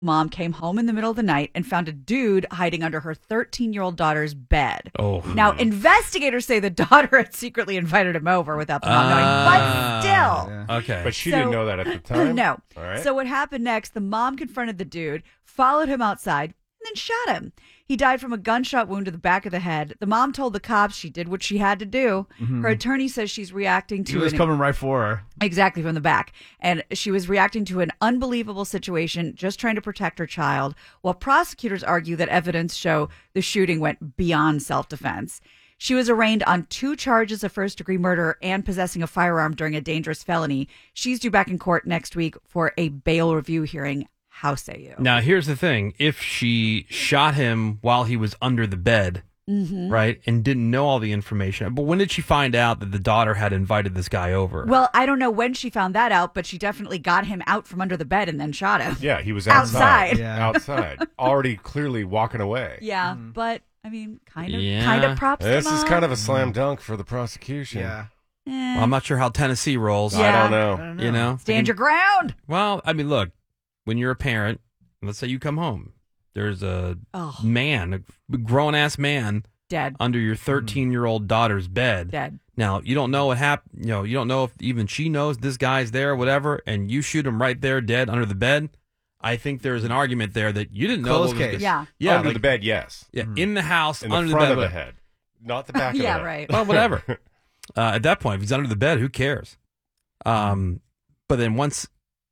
mom came home in the middle of the night and found a dude hiding under her 13-year-old daughter's bed. Oh. Now, investigators say the daughter had secretly invited him over without the mom knowing, but still. Okay. But she didn't know that at the time? No. All right. So what happened next, the mom confronted the dude, followed him outside, and then shot him. He died from a gunshot wound to the back of the head. The mom told the cops she did what she had to do. Her attorney says she's reacting to He was coming right for her. Exactly, from the back. And she was reacting to an unbelievable situation, just trying to protect her child, while prosecutors argue that evidence show the shooting went beyond self-defense. She was arraigned on 2 charges of first-degree murder and possessing a firearm during a dangerous felony. She's due back in court next week for a bail review hearing. How say you? Now, here's the thing. If she shot him while he was under the bed, right, and didn't know all the information, but when did she find out that the daughter had invited this guy over? Well, I don't know when she found that out, but she definitely got him out from under the bed and then shot him. Yeah, he was Outside. Outside. Already clearly walking away. Yeah, but, I mean, kind of props This to is mom. kind of a slam dunk for the prosecution. Yeah. Well, I'm not sure how Tennessee rolls. Yeah. I don't know. You know? Stand your ground. Well, I mean, look, when you're a parent, let's say you come home, there's a man, a grown-ass man, Dead. under your 13-year-old daughter's bed. Dead. Now, you don't know what happened. You know, you don't know if even she knows this guy's there or whatever, and you shoot him right there dead under the bed. I think there's an argument there that you didn't know. Closed what was case. Yeah. Yeah, Under like- the bed, yes. Yeah, in the house, In the under front the of bed. the head. Not the back of the Yeah, head. right. Well, whatever. At that point, if he's under the bed, who cares? But then once,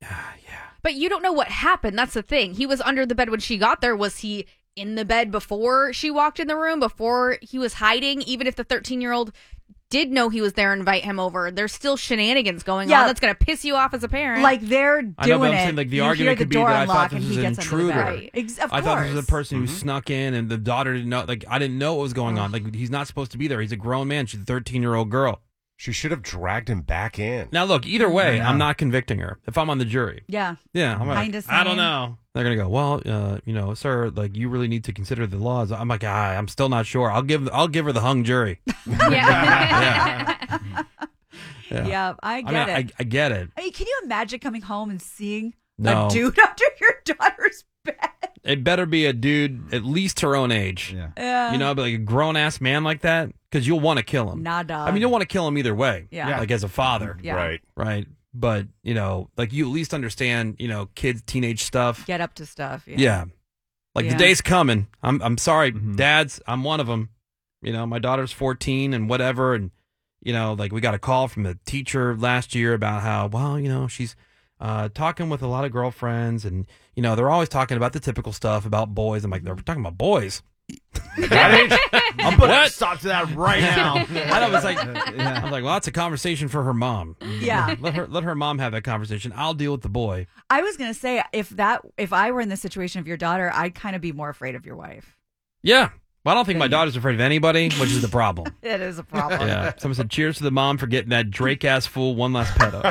But you don't know what happened. That's the thing. He was under the bed when she got there. Was he in the bed before she walked in the room, before he was hiding? Even if the 13-year-old did know he was there and invite him over, there's still shenanigans going on that's going to piss you off as a parent. Like they're I know, doing but I'm it. saying, like, the you argument hear could the be door that I unlock thought and this he was an gets under the intruder. bed. Of I thought this was a course. person who snuck in, and the daughter didn't know. Like, I didn't know what was going on. Like, he's not supposed to be there. He's a grown man. She's a 13-year-old girl. She should have dragged him back in. Now, look, either way, Yeah. I'm not convicting her. If I'm on the jury, Yeah. yeah, I'm like, Kinda I don't same. know. They're gonna go, well, you know, sir, like, you really need to consider the laws. I'm like, I'm still not sure. I'll give her the hung jury. yeah. Yeah, I get it. I get it. I mean, can you imagine coming home and seeing No. a dude under your daughter's bed? It better be a dude at least her own age. Yeah. You know, but like a grown ass man like that, because you'll want to kill him. Nah, dog. I mean, you'll want to kill him either way. Yeah. Like as a father. Yeah. Right. Right. But, you know, like you at least understand, you know, kids, teenage stuff. Get up to stuff. Yeah. Yeah. Like Yeah. the day's coming. I'm sorry, dads. I'm one of them. You know, my daughter's 14 and whatever. And, you know, like we got a call from the teacher last year about how, well, you know, she's talking with a lot of girlfriends. And, you know, they're always talking about the typical stuff about boys. I'm like, they're talking about boys. I'm putting a stop to that right now. I know, it's like, I was like, well, that's a conversation for her mom. Yeah. Let her mom have that conversation. I'll deal with the boy. I was gonna say if I were in the situation of your daughter, I'd kind of be more afraid of your wife. Yeah. Well, I don't think my daughter's afraid of anybody, which is the problem. It is a problem. Yeah. Someone said, cheers to the mom for getting that Drake ass fool one last pedo.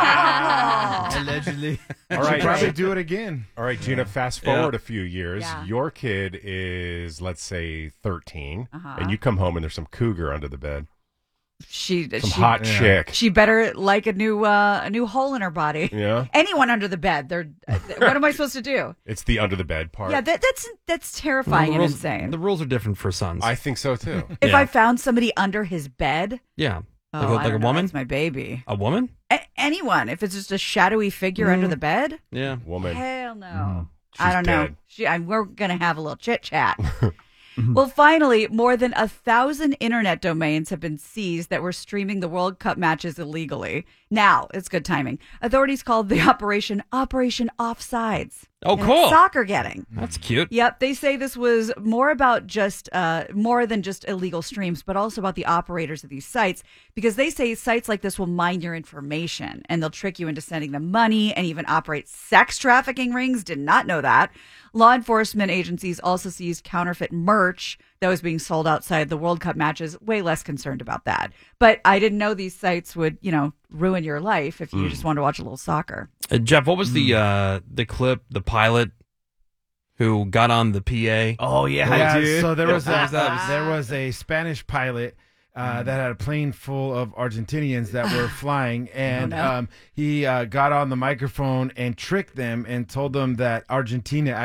Allegedly. All right. She'll probably do it again. All right, Gina, fast forward Yeah. a few years. Yeah. Your kid is, let's say, 13, Uh-huh. and you come home and there's some cougar under the bed. She Hot chick. She better like a new hole in her body. Yeah. Anyone under the bed, they're. What am I supposed to do? It's the under the bed part. Yeah, that's terrifying The and rules- insane. The rules are different for sons. I think so, too. If Yeah. I found somebody under his bed, yeah. oh, Like I a don't know, woman? that's my baby. A woman? Anyone, if it's just a shadowy figure under the bed, Yeah. Woman. hell no. She's I don't know. dead. We're gonna have a little chit chat. Well, finally, more than 1,000 internet domains have been seized that were streaming the World Cup matches illegally. Now, it's good timing. Authorities called the Operation Offsides. Oh, And it's cool. soccer getting. That's cute. Yep, they say this was more about just more than just illegal streams, but also about the operators of these sites, because they say sites like this will mine your information and they'll trick you into sending them money and even operate sex trafficking rings. Did not know that. Law enforcement agencies also seized counterfeit merch that was being sold outside the World Cup matches. Way less concerned about that. But I didn't know these sites would, ruin your life if you just wanted to watch a little soccer. Jeff, what was the clip, the pilot who got on the PA? Oh, yeah, Yeah, dude. so there was What was that? there was a Spanish pilot that had a plane full of Argentinians that were flying, and no. he got on the microphone and tricked them and told them that Argentina